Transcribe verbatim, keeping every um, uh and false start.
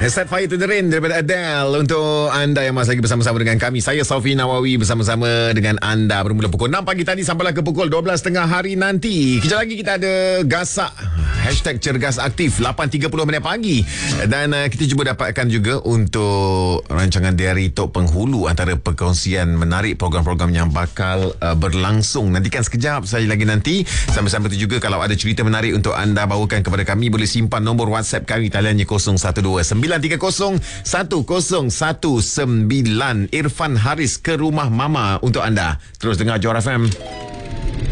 Set Fire to the Rain daripada Adele untuk anda yang masih lagi bersama-sama dengan kami. Saya Sofi Nawawi bersama-sama dengan anda bermula pukul enam pagi tadi sampailah ke pukul dua belas tiga puluh hari nanti. Kejap lagi kita ada Gasak Hashtag Cergas Aktif lapan tiga puluh minit pagi. Dan uh, kita cuba dapatkan juga untuk rancangan diari Tok Penghulu antara perkongsian menarik program-program yang bakal uh, berlangsung. Nantikan sekejap saya lagi nanti. Sampai-sampai itu juga kalau ada cerita menarik untuk anda bawakan kepada kami, boleh simpan nombor WhatsApp kami taliannya kosong satu dua sembilan tiga kosong satu kosong satu sembilan. Irfan Haris ke rumah mama untuk anda. Terus dengar Johor F M.